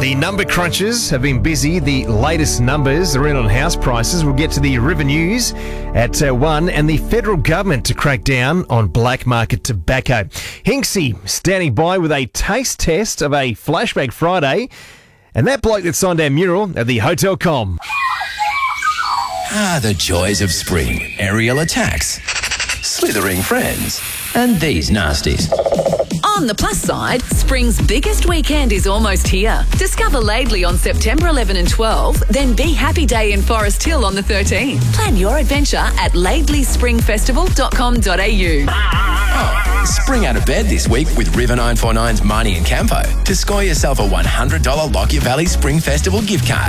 The number crunchers have been busy. The latest numbers are in on house prices. We'll get to the River News at 1 and the federal government to crack down on black market tobacco. Hinksy standing by with a taste test of a Flashback Friday, and that bloke that signed our mural at the Hotel Com. Ah, the joys of spring. Aerial attacks, slithering friends, and these nasties. On the plus side, spring's biggest weekend is almost here. Discover Laidley on September 11 and 12, then Be Happy Day in Forest Hill on the 13th. Plan your adventure at laidleyspringfestival.com.au. Spring out of bed this week with River 949's Marnie and Campo to score yourself a $100 Lockyer Valley Spring Festival gift card.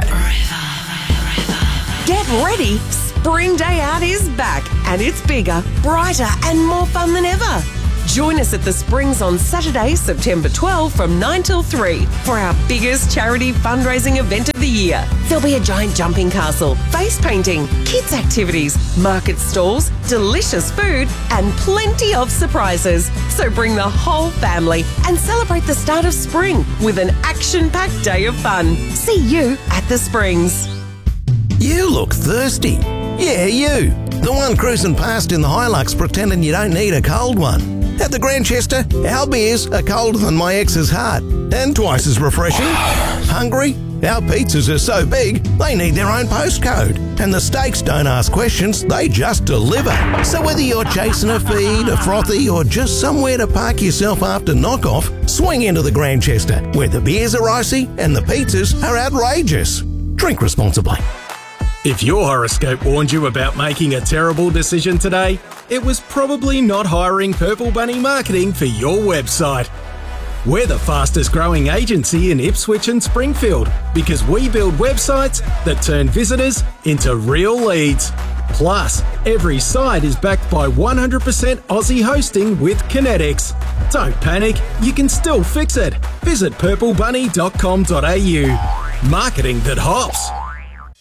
Get ready, Spring Day Out is back, and it's bigger, brighter and more fun than ever. Join us at the Springs on Saturday, September 12 from 9 till 3 for our biggest charity fundraising event of the year. There'll be a giant jumping castle, face painting, kids activities, market stalls, delicious food and plenty of surprises. So bring the whole family and celebrate the start of spring with an action-packed day of fun. See you at the Springs. You look thirsty. Yeah, you. The one cruising past in the Hilux pretending you don't need a cold one. At the Grantchester, our beers are colder than my ex's heart and twice as refreshing. Hungry? Our pizzas are so big, they need their own postcode. And the steaks don't ask questions, they just deliver. So whether you're chasing a feed, a frothy, or just somewhere to park yourself after knockoff, swing into the Grantchester, where the beers are icy and the pizzas are outrageous. Drink responsibly. If your horoscope warned you about making a terrible decision today, it was probably not hiring Purple Bunny Marketing for your website. We're the fastest growing agency in Ipswich and Springfield because we build websites that turn visitors into real leads. Plus, every site is backed by 100% Aussie hosting with Kinetics. Don't panic, you can still fix it. Visit purplebunny.com.au. Marketing that hops.